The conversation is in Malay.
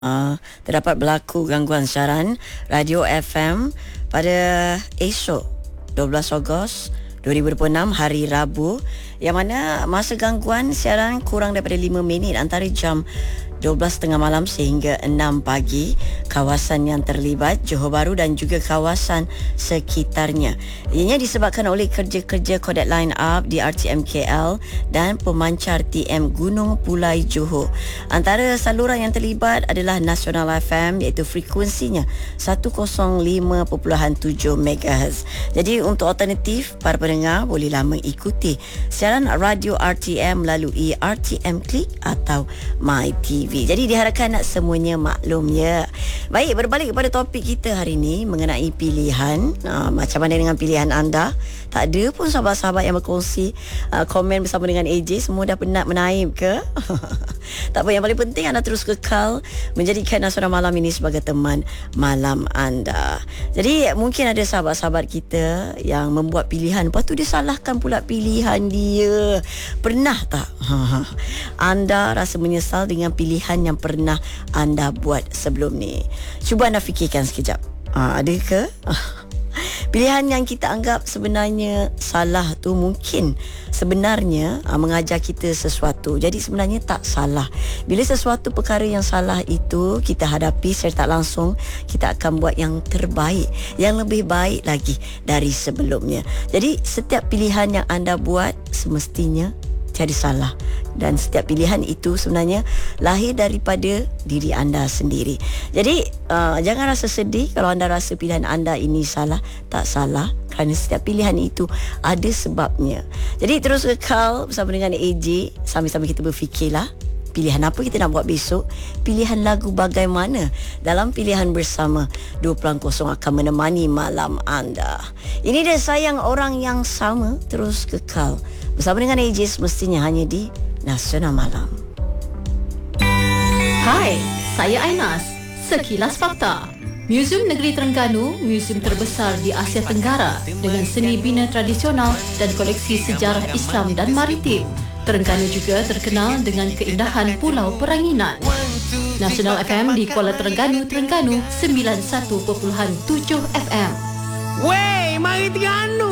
terdapat berlaku gangguan siaran Radio FM pada esok 12 Ogos 2026 hari Rabu, yang mana masa gangguan siaran kurang daripada 5 minit antara jam 12.30 malam sehingga 6 pagi. Kawasan yang terlibat Johor Bahru dan juga kawasan sekitarnya. Ianya disebabkan oleh kerja-kerja kodak line up di RTM KL dan pemancar TM Gunung Pulai Johor. Antara saluran yang terlibat adalah Nasional FM, iaitu frekuensinya 105.7 MHz. Jadi untuk alternatif, para pendengar bolehlah mengikuti siaran radio RTM melalui RTM Click atau My TV. Jadi diharapkan nak semuanya maklum ya. Baik, berbalik kepada topik kita hari ini mengenai pilihan. Macam mana dengan pilihan anda? Tak ada pun sahabat-sahabat yang berkongsi komen bersama dengan AJ. Semua dah penat menaip ke? Tak apa, yang paling penting anda terus kekal menjadikan Nasional Malam ini sebagai teman malam anda. Jadi mungkin ada sahabat-sahabat kita yang membuat pilihan, lepas tu dia salahkan pula pilihan dia. Pernah tak anda rasa menyesal dengan pilihan yang pernah anda buat sebelum ni? Cuba anda fikirkan sekejap. Ada ke? Pilihan yang kita anggap sebenarnya salah tu mungkin sebenarnya mengajar kita sesuatu. Jadi sebenarnya tak salah. Bila sesuatu perkara yang salah itu kita hadapi secara tak langsung, kita akan buat yang terbaik, yang lebih baik lagi dari sebelumnya. Jadi setiap pilihan yang anda buat semestinya tiada salah, dan setiap pilihan itu sebenarnya lahir daripada diri anda sendiri. Jadi jangan rasa sedih kalau anda rasa pilihan anda ini salah. Tak salah, kerana setiap pilihan itu ada sebabnya. Jadi terus kekal bersama dengan AJ, sambil-sambil kita berfikirlah pilihan apa kita nak buat besok, pilihan lagu bagaimana dalam pilihan bersama 2.0 akan menemani malam anda. Ini dia Sayang Orang Yang Sama. Terus kekal bersama dengan AJ semestinya hanya di Nasional Malam. Hai, saya Ainas. Sekilas Fakta. Muzium Negeri Terengganu, muzium terbesar di Asia Tenggara dengan seni bina tradisional dan koleksi sejarah Islam dan maritim. Terengganu juga terkenal dengan keindahan Pulau Peranginan. Nasional FM di Kuala Terengganu, 91.7 FM. Wey, mari Terengganu.